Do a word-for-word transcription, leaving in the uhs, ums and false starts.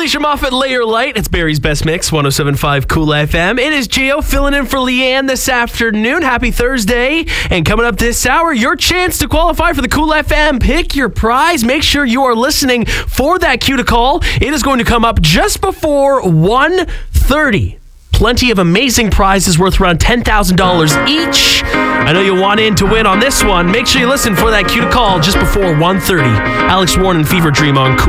Alicia Moffat, Layer Light. It's Barry's Best Mix, one oh seven point five Cool F M. It is J O filling in for Leanne this afternoon. Happy Thursday. And coming up this hour, your chance to qualify for the Cool F M Pick Your Prize. Make sure you are listening for that cue to call. It is going to come up just before one thirty. Plenty of amazing prizes worth around ten thousand dollars each. I know you want in to win on this one. Make sure you listen for that cue to call just before one thirty. Alex Warren and Fever Dream on Cool.